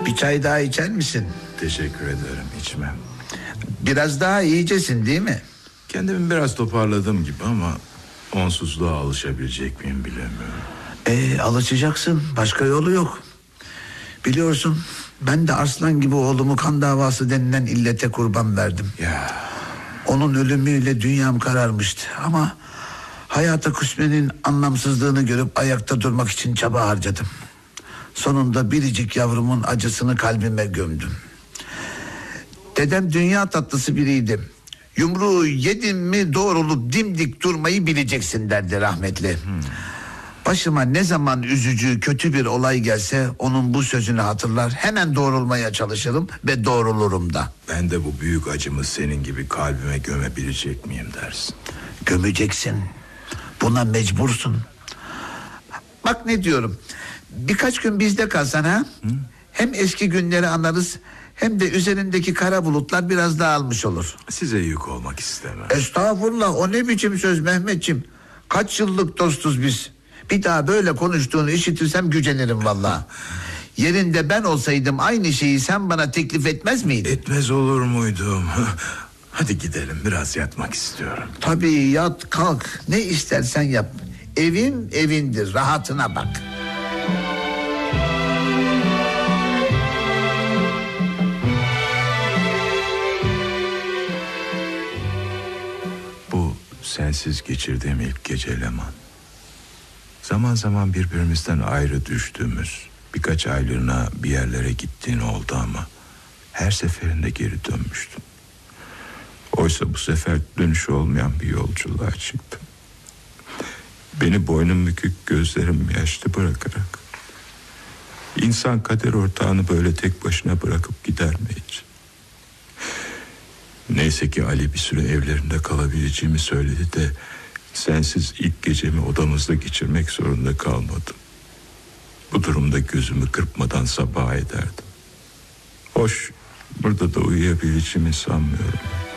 Bir çay daha içer misin? Teşekkür ederim, içmem. Biraz daha iyicesin değil mi? Kendimi biraz toparladım gibi ama onsuzluğa alışabilecek miyim bilemiyorum. Alışacaksın, başka yolu yok. Biliyorsun, ben de Arslan gibi oğlumu kan davası denilen illete kurban verdim. Ya. Onun ölümüyle dünyam kararmıştı ama hayata küsmenin anlamsızlığını görüp ayakta durmak için çaba harcadım. Sonunda biricik yavrumun acısını kalbime gömdüm. Dedem dünya tatlısı biriydi. Yumruğu yedin mi doğrulup dimdik durmayı bileceksin derdi rahmetli. Başıma ne zaman üzücü kötü bir olay gelse onun bu sözünü hatırlar, hemen doğrulmaya çalışırım ve doğrulurum da. Ben de bu büyük acımı senin gibi kalbime gömebilecek miyim dersin? Gömeceksin. Buna mecbursun. Bak ne diyorum. Birkaç gün bizde kalsan ha? Hem eski günleri anlarız, hem de üzerindeki kara bulutlar biraz dağılmış olur. Size yük olmak istemem. Estağfurullah, o ne biçim söz Mehmetciğim? Kaç yıllık dostuz biz. Bir daha böyle konuştuğunu işitirsem gücenirim vallahi. Yerinde ben olsaydım aynı şeyi sen bana teklif etmez miydin? Etmez olur muydum? Hadi gidelim, biraz yatmak istiyorum. Tabii, yat kalk, ne istersen yap. Evim evindir, rahatına bak. Bu sensiz geçirdiğim ilk gece Leman. Zaman zaman birbirimizden ayrı düştüğümüz, birkaç aylığına bir yerlere gittiğin oldu ama her seferinde geri dönmüştüm. Oysa bu sefer dönüşü olmayan bir yolculuğa çıktım. Beni boynum bükük, gözlerim yaşlı bırakarak. İnsan kader ortağını böyle tek başına bırakıp gider mi hiç? Neyse ki Ali bir süre evlerinde kalabileceğimi söyledi de sensiz ilk gecemi odamızda geçirmek zorunda kalmadım. Bu durumda gözümü kırpmadan sabaha ederdim. Hoş, burada da uyuyabileceğimi sanmıyorum.